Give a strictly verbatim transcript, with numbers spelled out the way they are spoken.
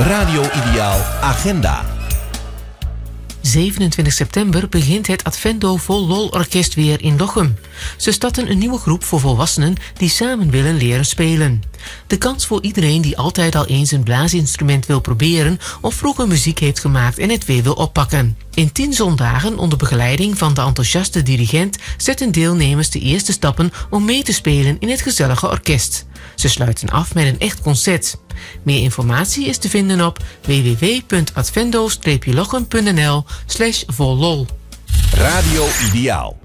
Radio Ideaal Agenda. zevenentwintig september begint het Advendo Vol Lol Orkest weer in Lochem. Ze starten een nieuwe groep voor volwassenen die samen willen leren spelen. De kans voor iedereen die altijd al eens een blaasinstrument wil proberen of vroeger muziek heeft gemaakt en het weer wil oppakken. In tien zondagen onder begeleiding van de enthousiaste dirigent zetten deelnemers de eerste stappen om mee te spelen in het gezellige orkest. Ze sluiten af met een echt concert. Meer informatie is te vinden op w w w punt advendo lochem punt n l slash vollol. Radio Ideaal.